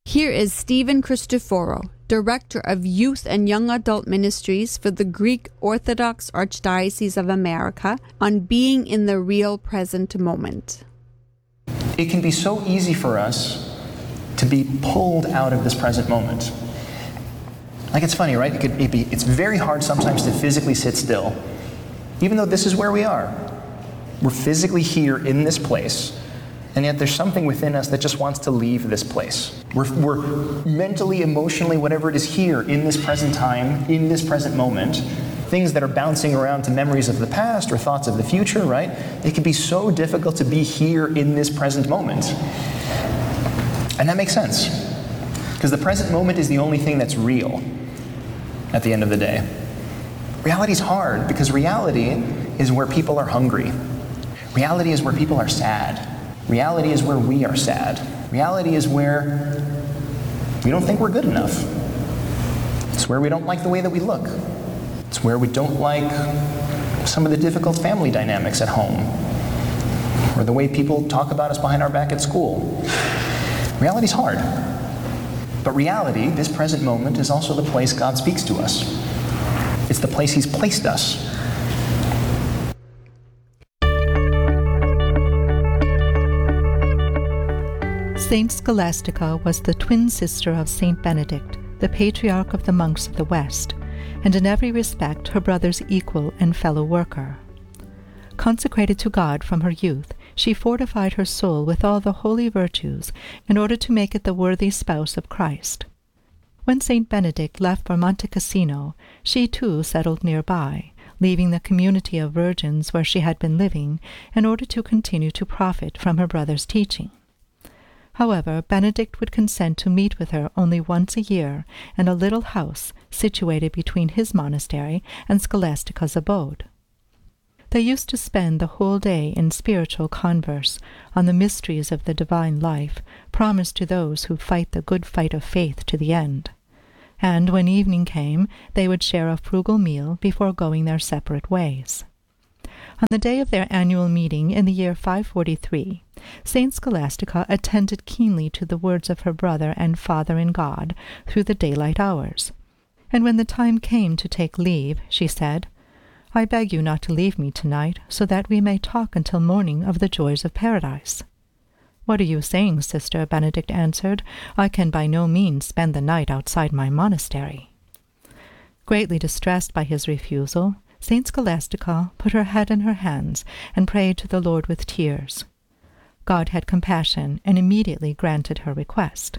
Here is Stephen Christoforou, Director of Youth and Young Adult Ministries for the Greek Orthodox Archdiocese of America, on being in the real present moment. It can be so easy for us to be pulled out of this present moment. Like, it's funny, right? It's very hard sometimes to physically sit still, even though this is where we are. We're physically here in this place, and yet there's something within us that just wants to leave this place. We're mentally, emotionally, whatever it is, here in this present time, in this present moment. Things that are bouncing around to memories of the past or thoughts of the future, right? It can be so difficult to be here in this present moment. And that makes sense, because the present moment is the only thing that's real at the end of the day. Reality's hard, because reality is where people are hungry. Reality is where people are sad. Reality is where we are sad. Reality is where we don't think we're good enough. It's where we don't like the way that we look. It's where we don't like some of the difficult family dynamics at home, or the way people talk about us behind our back at school. Reality's hard. But reality, this present moment, is also the place God speaks to us. It's the place He's placed us. Saint Scholastica was the twin sister of Saint Benedict, the patriarch of the monks of the West, and in every respect her brother's equal and fellow worker. Consecrated to God from her youth, she fortified her soul with all the holy virtues in order to make it the worthy spouse of Christ. When Saint Benedict left for Monte Cassino, she too settled nearby, leaving the community of virgins where she had been living in order to continue to profit from her brother's teaching. However, Benedict would consent to meet with her only once a year in a little house situated between his monastery and Scholastica's abode. They used to spend the whole day in spiritual converse on the mysteries of the divine life promised to those who fight the good fight of faith to the end. And when evening came, they would share a frugal meal before going their separate ways. On the day of their annual meeting in the year 543, Saint Scholastica attended keenly to the words of her brother and father in God through the daylight hours. And when the time came to take leave, she said, "I beg you not to leave me tonight, so that we may talk until morning of the joys of paradise." "What are you saying, sister?" Benedict answered. "I can by no means spend the night outside my monastery." Greatly distressed by his refusal, Saint Scholastica put her head in her hands and prayed to the Lord with tears. God had compassion and immediately granted her request.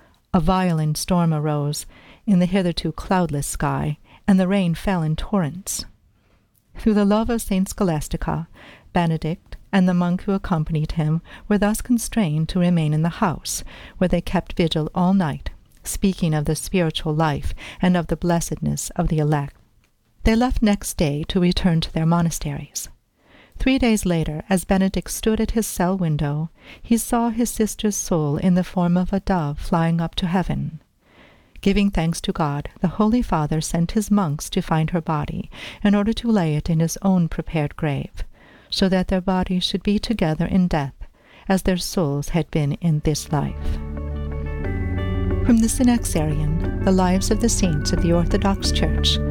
A violent storm arose in the hitherto cloudless sky, and the rain fell in torrents. Through the love of Saint Scholastica, Benedict and the monk who accompanied him were thus constrained to remain in the house, where they kept vigil all night, speaking of the spiritual life and of the blessedness of the elect. They left next day to return to their monasteries. 3 days later, as Benedict stood at his cell window, he saw his sister's soul in the form of a dove flying up to heaven. Giving thanks to God, the Holy Father sent his monks to find her body in order to lay it in his own prepared grave, so that their bodies should be together in death, as their souls had been in this life. From the Synaxarion, The Lives of the Saints of the Orthodox Church,